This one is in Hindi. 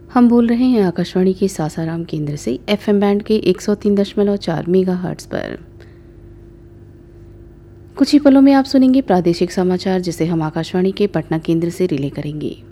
हम बोल रहे हैं आकाशवाणी के सासाराम केंद्र से एफएम बैंड के 103.4 मेगाहर्ट्ज़ पर। कुछ ही पलों में आप सुनेंगे प्रादेशिक समाचार, जिसे हम आकाशवाणी के पटना केंद्र से रिले करेंगे।